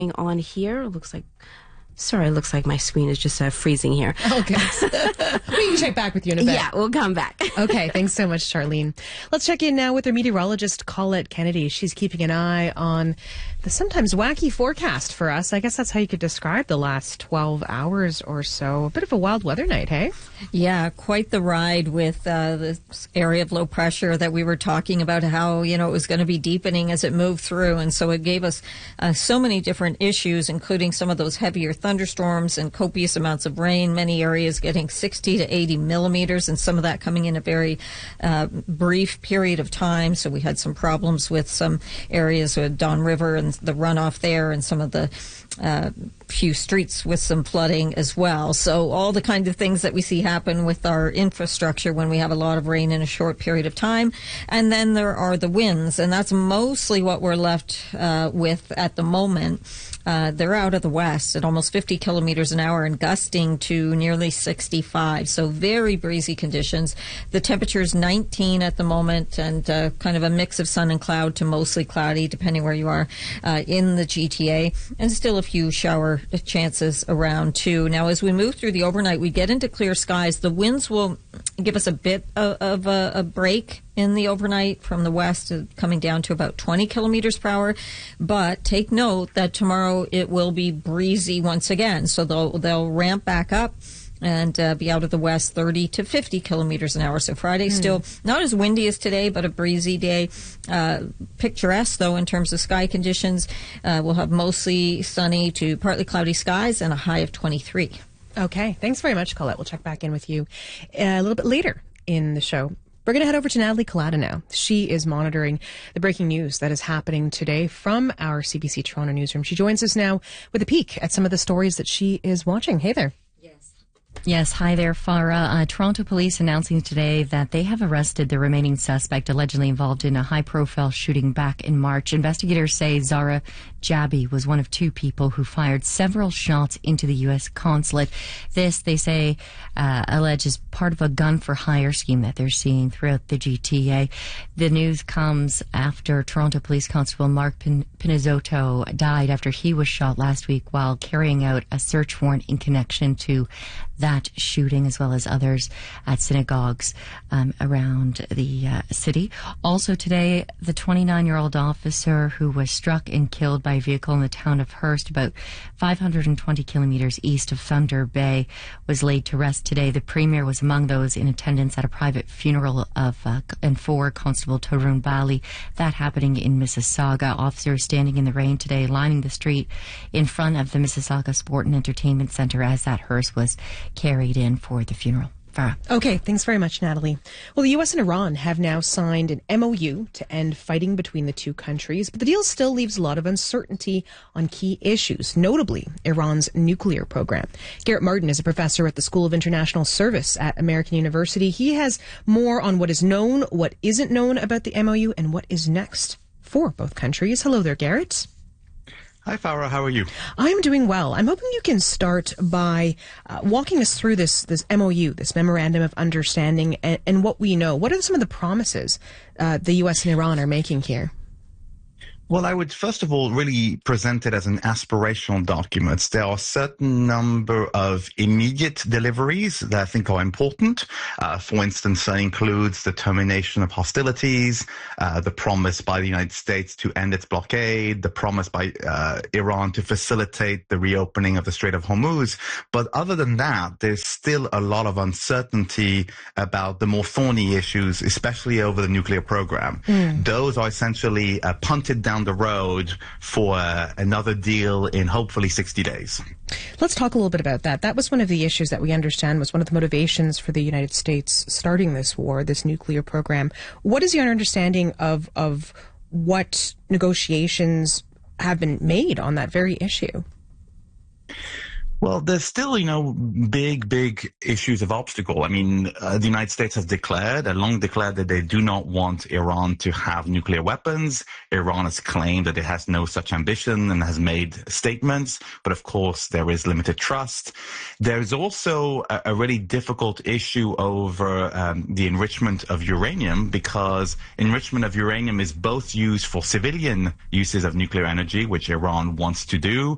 on here. It looks like my screen is just freezing here. Okay. We can check back with you in a bit. Yeah, we'll come back. Okay, thanks so much, Charlene. Let's check in now with our meteorologist, Colette Kennedy. She's keeping an eye on the sometimes wacky forecast for us. I guess that's how you could describe the last 12 hours or so. A bit of a wild weather night, hey? Yeah, quite the ride with this area of low pressure that we were talking about, how, it was going to be deepening as it moved through. And so it gave us so many different issues, including some of those heavier thunderstorms and copious amounts of rain, many areas getting 60 to 80 millimeters, and some of that coming in a very brief period of time. So we had some problems with some areas with Don River and the runoff there, and some of the few streets with some flooding as well. So all the kind of things that we see happen with our infrastructure when we have a lot of rain in a short period of time. And then there are the winds, and that's mostly what we're left with at the moment. They're out of the west at almost 50 kilometers an hour and gusting to nearly 65. So very breezy conditions. The temperature is 19 at the moment, and kind of a mix of sun and cloud to mostly cloudy, depending where you are in the GTA, and still a few shower chances around too. Now, as we move through the overnight, we get into clear skies. The winds will give us a bit of a break in the overnight from the west, coming down to about 20 kilometers per hour. But take note that tomorrow it will be breezy once again. So they'll ramp back up and be out of the west 30 to 50 kilometers an hour. So Friday still not as windy as today, but a breezy day. Picturesque, though, in terms of sky conditions. We'll have mostly sunny to partly cloudy skies and a high of 23. Okay, thanks very much, Colette. We'll check back in with you a little bit later in the show. We're going to head over to Natalie Collada now. She is monitoring the breaking news that is happening today from our CBC Toronto newsroom. She joins us now with a peek at some of the stories that she is watching. Hey there. Yes, hi there, Farah. Toronto police announcing today that they have arrested the remaining suspect allegedly involved in a high-profile shooting back in March. Investigators say Zara Jabi was one of two people who fired several shots into the U.S. consulate. This, they say, alleges part of a gun-for-hire scheme that they're seeing throughout the GTA. The news comes after Toronto Police Constable Mark Pinizotto died after he was shot last week while carrying out a search warrant in connection to that shooting, as well as others at synagogues around the city. Also today, the 29-year-old officer who was struck and killed by a vehicle in the town of Hearst, about 520 kilometers east of Thunder Bay, was laid to rest today. The Premier was among those in attendance at a private funeral for Constable Tarun Bali, that happening in Mississauga. Officers standing in the rain today, lining the street in front of the Mississauga Sport and Entertainment Centre as that hearse was carried in for the funeral. Farah. Okay, thanks very much, Natalie. Well, the U.S. and Iran have now signed an MOU to end fighting between the two countries, but the deal still leaves a lot of uncertainty on key issues, notably Iran's nuclear program. Garrett Martin is a professor at the School of International Service at American University. He has more on what is known, what isn't known about the MOU, and what is next for both countries. Hello there, Garrett. Hi, Farah. How are you? I'm doing well. I'm hoping you can start by walking us through this MOU, this Memorandum of Understanding, and what we know. What are some of the promises the U.S. and Iran are making here? Well, I would first of all really present it as an aspirational document. There are a certain number of immediate deliveries that I think are important. For instance, that includes the termination of hostilities, the promise by the United States to end its blockade, the promise by Iran to facilitate the reopening of the Strait of Hormuz. But other than that, there's still a lot of uncertainty about the more thorny issues, especially over the nuclear program. Those are essentially punted down the road for another deal in hopefully 60 days. Let's talk a little bit about that. That was one of the issues that we understand was one of the motivations for the United States starting this war, this nuclear program. What is your understanding of what negotiations have been made on that very issue? Well, there's still, big issues of obstacle. I mean, the United States has long declared that they do not want Iran to have nuclear weapons. Iran has claimed that it has no such ambition and has made statements. But of course, there is limited trust. There's also a really difficult issue over the enrichment of uranium, because enrichment of uranium is both used for civilian uses of nuclear energy, which Iran wants to do,